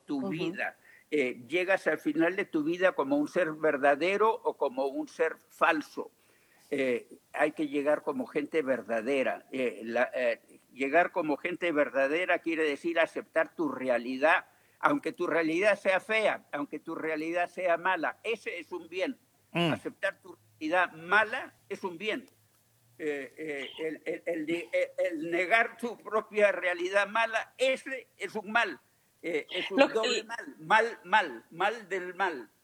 tu Ujú. vida. Llegas al final de tu vida como un ser verdadero o como un ser falso. Hay que llegar como gente verdadera. Llegar como gente verdadera quiere decir aceptar tu realidad, aunque tu realidad sea fea, aunque tu realidad sea mala. Ese es un bien. Mm. Aceptar tu realidad mala es un bien. El negar tu propia realidad mala, ese es un mal. Es Lo, un doble mal. Mal del mal.